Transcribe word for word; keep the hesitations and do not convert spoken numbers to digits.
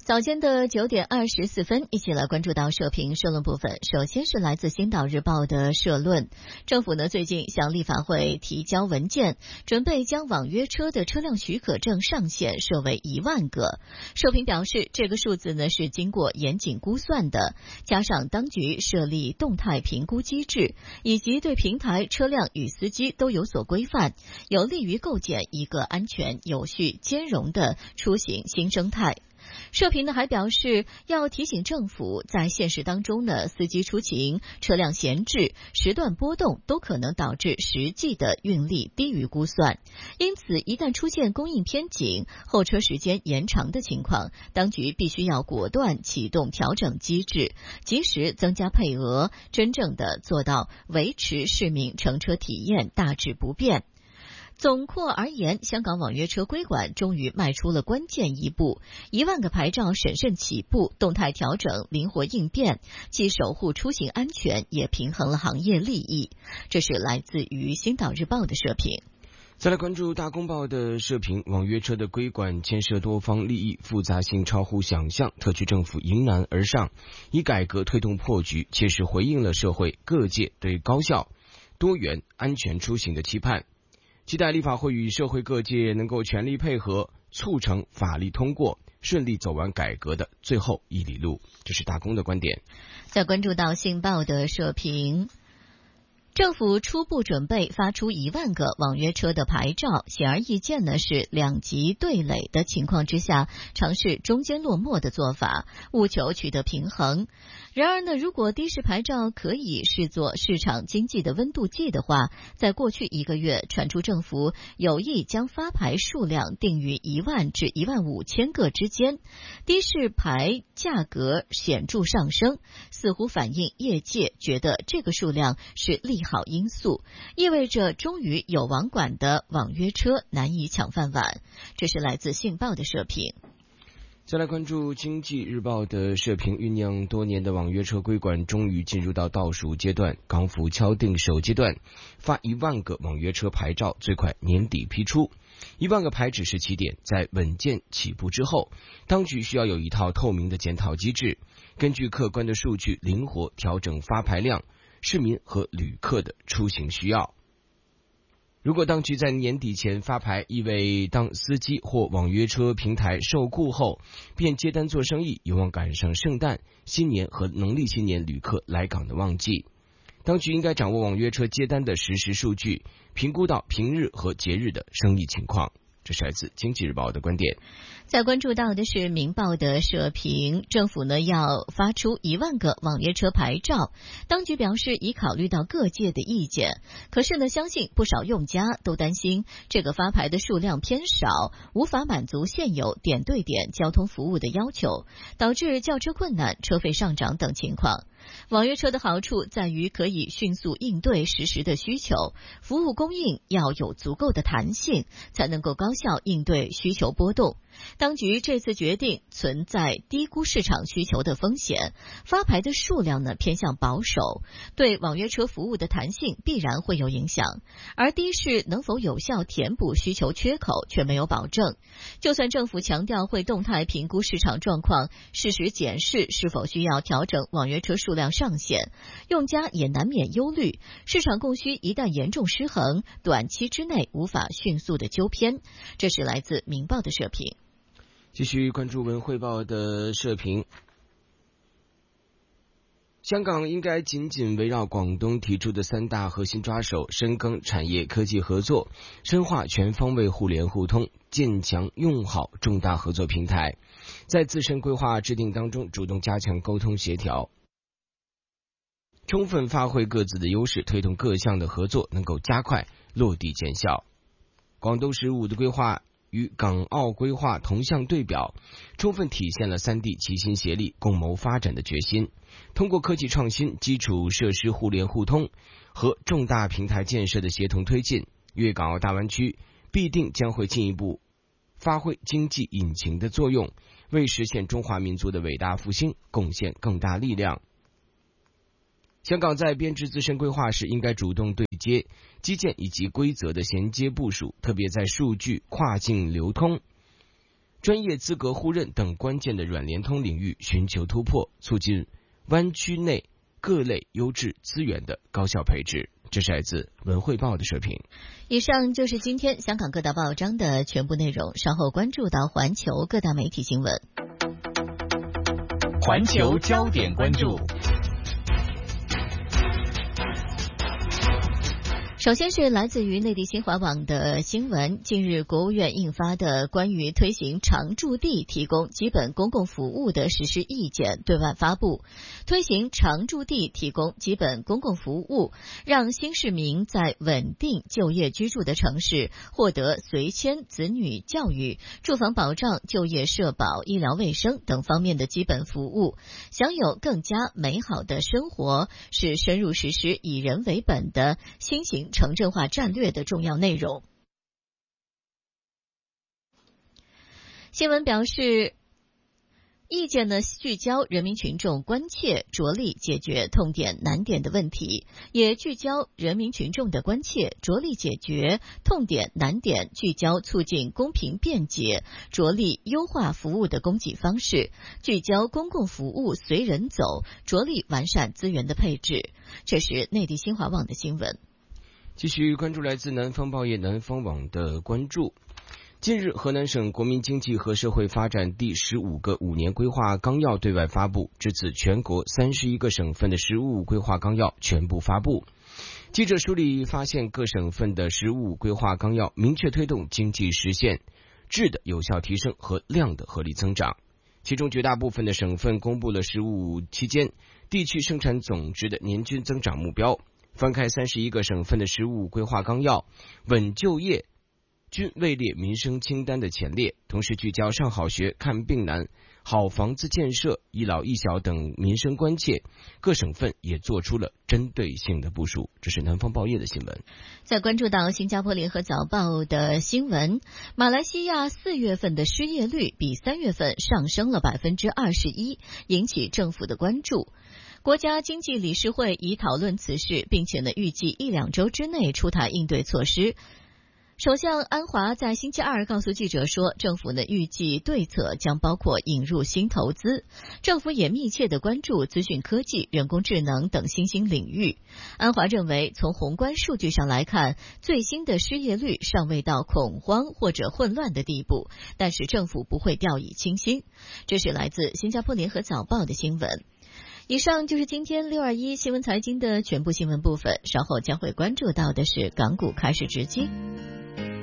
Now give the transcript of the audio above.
早间的九点二十四分，一起来关注到社评社论部分。首先是来自《星岛日报》的社论，政府呢最近向立法会提交文件，准备将网约车的车辆许可证上限设为一万个。社评表示，这个数字呢是经过严谨估算的，加上当局设立动态评估机制，以及对平台、车辆与司机都有所规范，有利于构建一个安全、有序、兼容的出行新生态。社评呢还表示，要提醒政府，在现实当中呢，司机出勤、车辆闲置、时段波动都可能导致实际的运力低于估算。因此，一旦出现供应偏紧、候车时间延长的情况，当局必须要果断启动调整机制，及时增加配额，真正的做到维持市民乘车体验大致不变。总括而言，香港网约车规管终于迈出了关键一步，一万个牌照审慎起步，动态调整，灵活应变，既守护出行安全，也平衡了行业利益。这是来自于《星岛日报》的社评。 再来关注大公报的社评，网约车的规管牵涉多方利益，复杂性超乎想象，特区政府迎难而上，以改革推动破局，切实回应了社会各界对高效、多元、安全出行的期盼。期待立法会与社会各界能够全力配合，促成法律通过，顺利走完改革的最后一里路。这是大公的观点。 再关注到信报的社评，政府初步准备发出一万个网约车的牌照，显而易见呢是两极对垒的情况之下，尝试中间落墨的做法，务求取得平衡。然而呢，如果的士牌照可以视作市场经济的温度计的话，在过去一个月传出政府有意将发牌数量定于一万至一万五千个之间，的士牌价格显著上升，似乎反映业界觉得这个数量是利好因素，意味着终于有网管的网约车难以抢饭碗。这是来自信报的社评。 再来关注经济日报的社评，酝酿多年的网约车规管终于进入到倒数阶段，港府敲定首阶段发一万个网约车牌照，最快年底批出。一万个牌只是起点，在稳健起步之后，当局需要有一套透明的检讨机制，根据客观的数据灵活调整发牌量，市民和旅客的出行需要。如果当局在年底前发牌，意味当司机或网约车平台受雇后便接单做生意，有望赶上圣诞、新年和农历新年旅客来港的旺季。当局应该掌握网约车接单的实时数据，评估到平日和节日的生意情况。这是来自经济日报的观点。 再关注到的是明报的社评，政府呢要发出一万个网约车牌照，当局表示已考虑到各界的意见，可是呢相信不少用家都担心这个发牌的数量偏少，无法满足现有点对点交通服务的要求，导致叫车困难、车费上涨等情况。网约车的好处在于可以迅速应对实时的需求，服务供应要有足够的弹性，才能够高效应对需求波动。当局这次决定存在低估市场需求的风险，发牌的数量呢偏向保守，对网约车服务的弹性必然会有影响，而的士能否有效填补需求缺口却没有保证。就算政府强调会动态评估市场状况，适时检视是否需要调整网约车数量上限，用家也难免忧虑，市场供需一旦严重失衡，短期之内无法迅速的纠偏。这是来自明报的社评。 继续关注文汇报的社评，香港应该紧紧围绕广东提出的三大核心抓手，深耕产业科技合作，深化全方位互联互通，建强用好重大合作平台，在自身规划制定当中主动加强沟通协调，充分发挥各自的优势，推动各项的合作能够加快落地见效。广东“十五”的规划与港澳规划同向对表，充分体现了三地齐心协力共谋发展的决心。通过科技创新、基础设施互联互通和重大平台建设的协同推进，粤港澳大湾区必定将会进一步发挥经济引擎的作用，为实现中华民族的伟大复兴贡献更大力量。香港在编制自身规划时，应该主动对接基建以及规则的衔接部署，特别在数据跨境流通、 专业资格互认等关键的软联通领域寻求突破，促进湾区内各类优质资源的高效配置。这是来自文汇报的社评。 以上就是今天香港各大报章的全部内容，稍后关注到环球各大媒体新闻。 环球焦点关注。 首先是来自于内地新华网的新闻，近日国务院印发的关于推行常住地提供基本公共服务的实施意见对外发布。推行常住地提供基本公共服务，让新市民在稳定就业居住的城市获得随迁子女教育、住房保障、就业社保、医疗卫生等方面的基本服务，享有更加美好的生活，是深入实施以人为本的新型城镇化战略的重要内容。新闻表示，意见呢聚焦人民群众关切，着力解决痛点难点的问题，也聚焦人民群众的关切，着力解决痛点难点，聚焦促进公平便捷，着力优化服务的供给方式，聚焦公共服务随人走，着力完善资源的配置。这是内地新华网的新闻。 继续关注来自南方报业南方网的关注。近日，河南省国民经济和社会发展第十五个五年规划纲要对外发布，至此全国三十一个省份的十五规划纲要全部发布。记者梳理发现，各省份的十五规划纲要明确推动经济实现质的有效提升和量的合理增长。其中绝大部分的省份公布了十五期间地区生产总值的年均增长目标。翻开三十一个省份的十五规划纲要，稳就业均位列民生清单的前列，同时聚焦上好学、看病难、好房子建设、一老一小等民生关切，各省份也做出了针对性的部署。这是南方报业的新闻。 再关注到新加坡联合早报的新闻，马来西亚四月份的失业率比三月份上升了百分之二十一，引起政府的关注。国家经济理事会已讨论此事，并且呢预计一两周之内出台应对措施。首相安华在星期二告诉记者说，政府呢预计对策将包括引入新投资，政府也密切地关注资讯科技、人工智能等新兴领域。安华认为，从宏观数据上来看，最新的失业率尚未到恐慌或者混乱的地步，但是政府不会掉以轻心。这是来自新加坡联合早报的新闻。以上就是今天六二一新闻财经的全部新闻部分，稍后将会关注到的是港股开市直击。